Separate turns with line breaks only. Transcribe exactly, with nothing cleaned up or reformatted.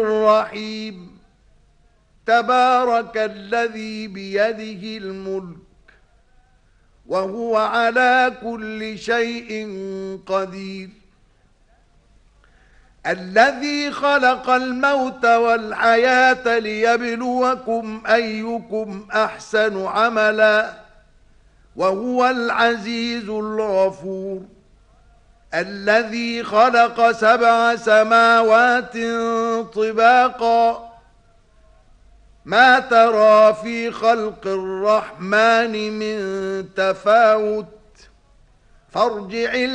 الرحيم تبارك الذي بيده الملك وهو على كل شيء قدير الذي خلق الموت والحياة ليبلوكم أيكم أحسن عملا وهو العزيز الغفور الذي خلق سبع سماوات طباقا ما ترى في خلق الرحمن من تفاوت فارجع